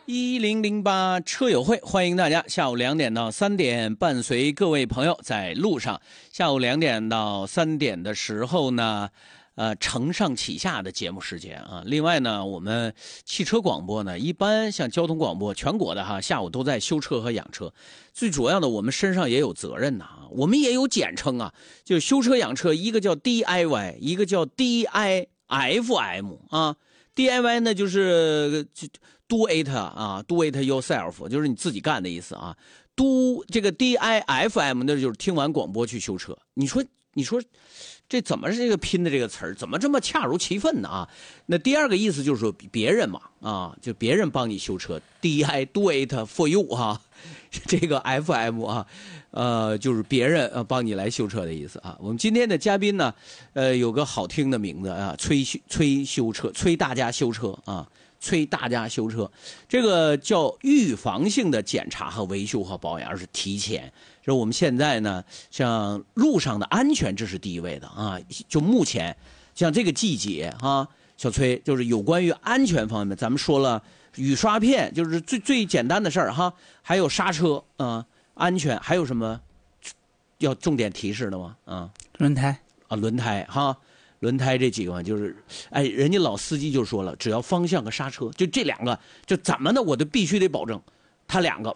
1008车友会，欢迎大家下午2点到3点，伴随各位朋友在路上。下午2点到3点的时候呢，承上启下的节目时间啊。另外呢，我们汽车广播呢，一般像交通广播，全国的哈，下午都在修车和养车。最主要的，我们身上也有责任呐，我们也有简称啊，就修车养车，一个叫 DIY， 一个叫 DIFM 啊。DIY 呢就是do it 啊 ，do it yourself， 就是你自己干的意思啊。这个 DIFM 那就是听完广播去修车。你说这怎么是这个拼的这个词儿，怎么这么恰如其分呢啊？那第二个意思就是说别人嘛啊，就别人帮你修车 ，DI do it for you 啊，这个 FM 啊。就是别人帮你来修车的意思啊。我们今天的嘉宾呢，有个好听的名字啊，催修车，催大家修车啊，催大家修车。这个叫预防性的检查和维修和保养是提前。就是我们现在呢，像路上的安全，这是第一位的啊。就目前像这个季节啊，小崔就是有关于安全方面，咱们说了雨刷片，就是最简单的事儿哈，还有刹车啊。安全还有什么要重点提示的吗？啊， 轮胎啊，轮胎哈，轮胎这几个嘛，就是哎，人家老司机就说了，只要方向和刹车，就这两个，就怎么的我都必须得保证，他两个